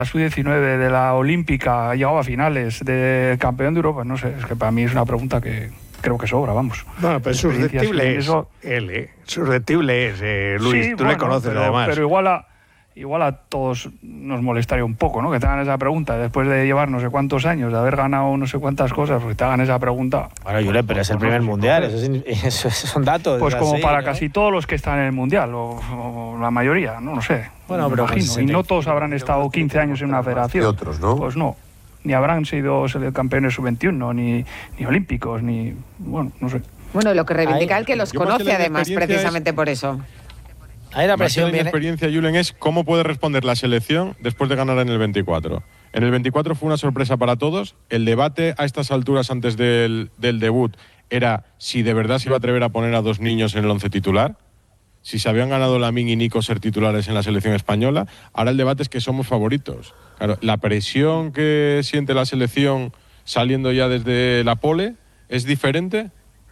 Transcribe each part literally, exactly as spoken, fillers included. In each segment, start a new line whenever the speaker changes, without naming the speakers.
La sub diecinueve de la Olímpica ha llegado a finales, de campeón de Europa, no sé, es que para mí es una pregunta que creo que sobra, vamos.
Bueno, pero susceptible es
eso...
él, ¿eh? Susceptible es, eh, Luis,
sí,
tú
bueno,
le conoces
pero,
además.
Pero igual a, igual a todos nos molestaría un poco, ¿no? Que te hagan esa pregunta, después de llevar no sé cuántos años, de haber ganado no sé cuántas cosas, porque te hagan esa pregunta.
Bueno, Julen, pero es el primer mundial, eso, es, eso, eso son datos.
Pues como
así,
para
¿no?
casi todos los que están en el mundial, o, o la mayoría, no lo sé.
Bueno, pero
imagino. Y no todos habrán estado quince años en una federación.
Y otros, ¿no?
Pues no. Ni habrán sido campeones sub veintiuno, ni, ni olímpicos, ni. Bueno, no sé.
Bueno, lo que reivindica el que los
Yo más que
conoce
la
además, precisamente
es...
por eso.
Ahí la presión
Más que la
viene.
experiencia, Julen, es cómo puede responder la selección después de ganar en el veinticuatro. En el veinticuatro fue una sorpresa para todos. El debate a estas alturas, antes del, del debut, era si de verdad se iba a atrever a poner a dos niños en el once titular, si se habían ganado Lamine y Nico ser titulares en la selección española. Ahora el debate es que somos favoritos. Claro, la presión que siente la selección saliendo ya desde la pole es diferente.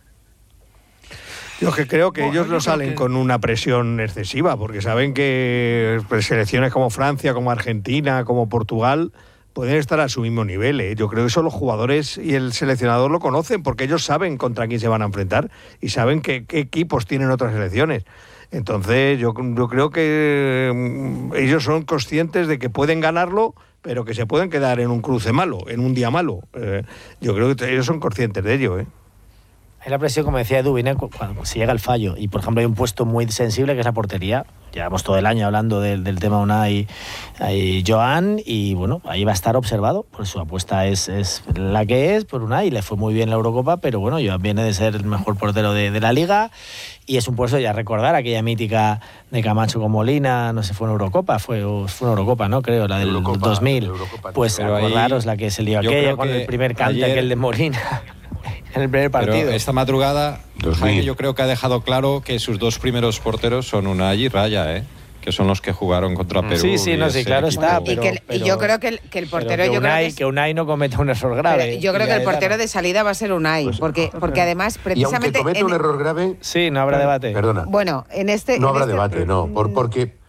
Yo que creo que
Bueno,
ellos
yo
no
creo
salen
que...
con una presión excesiva, porque saben que pues, selecciones como Francia, como Argentina, como Portugal pueden estar a su mismo nivel, ¿eh? Yo creo que eso los jugadores y el seleccionador lo conocen, porque ellos saben contra quién se van a enfrentar y saben qué, qué equipos tienen otras selecciones. Entonces yo, yo creo que mm, ellos son conscientes de que pueden ganarlo, pero que se pueden quedar en un cruce malo, en un día malo. Eh, yo creo que ellos son conscientes de ello, ¿eh?
Hay la presión, como decía Edu, viene cuando se llega al fallo. Y, por ejemplo, hay un puesto muy sensible que es la portería. Llevamos todo el año hablando del, del tema Unai y Joan. Y, bueno, ahí va a estar observado. Pues su apuesta es, es la que es por Unai. Le fue muy bien la Eurocopa, pero, bueno, Joan viene de ser el mejor portero de, de la Liga. Y es un puesto, ya recordar, aquella mítica de Camacho con Molina. No sé, fue una Eurocopa. Fue, fue una Eurocopa, ¿no? Creo, la del Eurocopa, dos mil. Eurocopa, pues
pero
acordaros
ahí,
la que se lió aquella con el primer cante,
ayer,
aquel de Molina. En el primer partido.
Pero esta madrugada, Jaime, yo creo que ha dejado claro que sus dos primeros porteros son Unai y Raya, ¿eh? Que son los que jugaron contra Perú.
Sí, sí, no, sí, claro está.
Pero, y, que,
pero,
y yo creo que el, que el portero.
Que
yo
Unai,
creo que, es,
que Unai no cometa un error grave.
Yo creo que el portero de salida va a ser Unai, pues, porque, porque además, precisamente.
Y aunque cometa un error grave.
Sí, no habrá debate.
Perdona.
Bueno, en este.
No
en
habrá
este,
debate, no. Por, porque.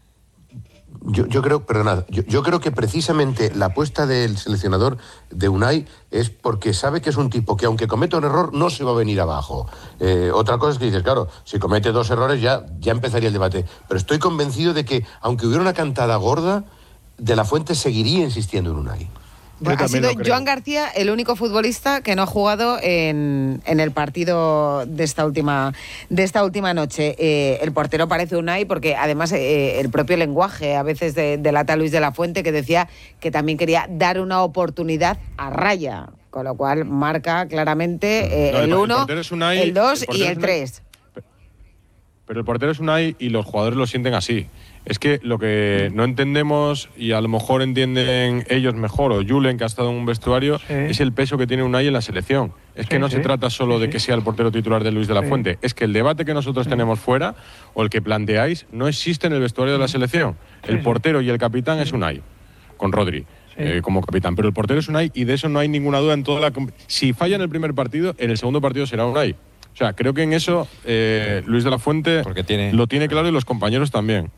Yo, yo creo, perdonad, yo, yo creo que precisamente la apuesta del seleccionador de Unai es porque sabe que es un tipo que aunque cometa un error no se va a venir abajo. Eh, otra cosa es que dices, claro, si comete dos errores ya, ya empezaría el debate. Pero estoy convencido de que aunque hubiera una cantada gorda, De la Fuente seguiría insistiendo en Unai.
Bueno, ha sido Joan García el único futbolista que no ha jugado en, en el partido de esta última de esta última noche. Eh, el portero parece Unai porque además eh, el propio lenguaje a veces de, delata a Luis de la Fuente, que decía que también quería dar una oportunidad a Raya, con lo cual marca claramente eh, no, el uno, el dos y el tres.
Pero el portero es Unai y los jugadores lo sienten así. Es que lo que no entendemos, y a lo mejor entienden ellos mejor, o Julen, que ha estado en un vestuario, sí. es el peso que tiene Unai en la selección. Es que sí, no sí. se trata solo sí, de que sea el portero titular de Luis de la Fuente. Sí. Es que el debate que nosotros sí. tenemos fuera, o el que planteáis, no existe en el vestuario de la selección. El sí, portero sí. y el capitán es Unai, con Rodri. Sí. Eh, como capitán, pero el portero es Unai y de eso no hay ninguna duda en toda la... Si falla en el primer partido, en el segundo partido será Unai. O sea, creo que en eso eh, Luis de la Fuente Porque tiene... lo tiene claro y los compañeros también.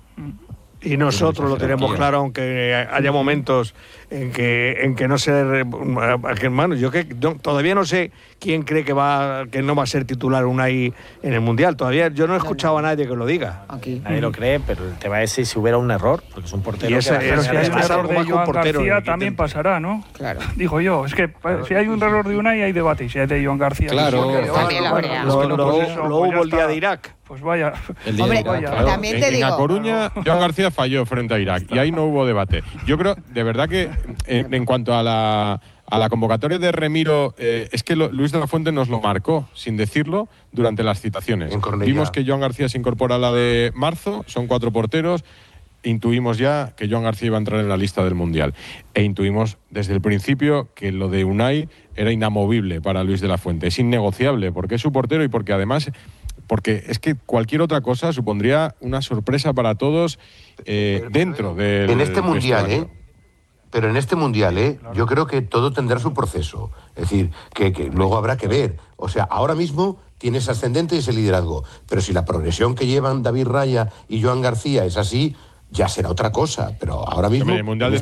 Y nosotros lo tenemos claro, aunque haya momentos en que en que no se hermano, yo que no, todavía no sé quién cree que va que no va a ser titular Unai en el Mundial. Todavía yo no he escuchado a nadie que lo diga.
Aquí. Nadie lo cree, pero el tema es si hubiera un error, porque es un portero.
Y ese,
que
pero si hay un error de Joan García también pasará, ¿no? Claro. Digo yo, es que claro. si hay un error de Unai hay debate, y si hay de Joan García.
Claro.
También lo habría.
Lo, lo, pues lo, lo hubo el día de Irak.
Pues vaya.
El día
Hombre,
de Irak,
claro. También te
en,
digo.
en A Coruña, Joan García falló frente a Irak y ahí no hubo debate. Yo creo, de verdad que en, en cuanto a la, a la convocatoria de Remiro, eh, es que lo, Luis de la Fuente nos lo marcó, sin decirlo, durante las citaciones. Vimos que Joan García se incorpora a la de marzo, son cuatro porteros. Intuimos ya que Joan García iba a entrar en la lista del Mundial. E intuimos desde el principio que lo de Unai era inamovible para Luis de la Fuente. Es innegociable porque es su portero y porque además... Porque es que cualquier otra cosa supondría una sorpresa para todos eh, dentro del
En este Mundial,
vestuario.
¿eh? Pero en este Mundial, ¿eh? Yo creo que todo tendrá su proceso. Es decir, que, que luego habrá que ver. O sea, ahora mismo tiene ese ascendente y ese liderazgo. Pero si la progresión que llevan David Raya y Joan García es así, ya será otra cosa. Pero ahora mismo...
El Mundial de